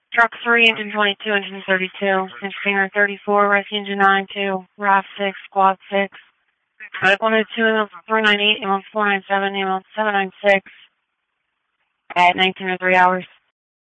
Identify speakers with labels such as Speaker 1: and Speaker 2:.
Speaker 1: Truck 3, engine 22, engine 32, engineer 34, rescue engine 9, 2, RAF 6, squad 6, medic 102, ambulance 498, ambulance 497, ambulance 796, at 19 or 3 hours.